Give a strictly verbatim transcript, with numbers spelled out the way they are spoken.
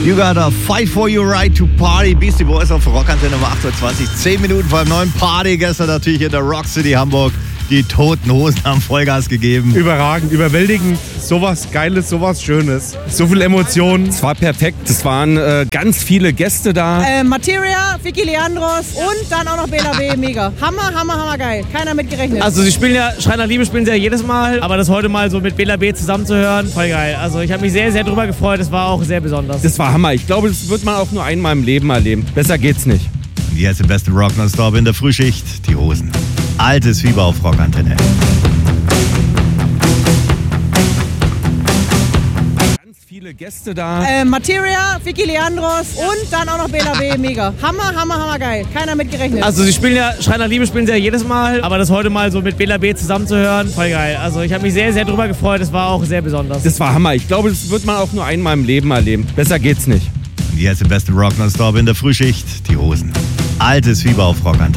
You gotta fight for your right to party. Beastie Boys auf Rockantenne Nummer achtundzwanzig. Zehn Minuten vor einem neuen Party. Gestern natürlich in der Rock City Hamburg. Die Toten Hosen haben Vollgas gegeben. Überragend, überwältigend. Sowas Geiles, sowas Schönes. So viel Emotionen. Es war perfekt. Es waren äh, ganz viele Gäste da. Äh, Materia, Vicky Leandros und dann auch noch Bela B. Mega. Hammer, hammer, hammer geil. Keiner mitgerechnet. Also sie spielen ja, Schrei nach Liebe spielen sie ja jedes Mal. Aber das heute mal so mit Bela B. zusammenzuhören, voll geil. Also ich habe mich sehr, sehr drüber gefreut. Es war auch sehr besonders. Das war Hammer. Ich glaube, das wird man auch nur einmal im Leben erleben. Besser geht's nicht. Hier ist der beste Rock nonstop in der Frühschicht. Die Hosen. Altes Fieber auf Rockantenne. Ganz viele Gäste da. Äh, Materia, Vicky Leandros und dann auch noch Bela B. Mega. Hammer, hammer, hammer geil. Keiner mitgerechnet. Also sie spielen ja, Schrei nach Liebe spielen sie ja jedes Mal. Aber das heute mal so mit Bela B. zusammenzuhören, voll geil. Also ich habe mich sehr, sehr drüber gefreut. Es war auch sehr besonders. Das war Hammer. Ich glaube, das wird man auch nur einmal im Leben erleben. Besser geht's nicht. Hier ist der beste Rock nonstop in der Frühschicht. Die Hosen. Altes Fieber auf Rockantenne.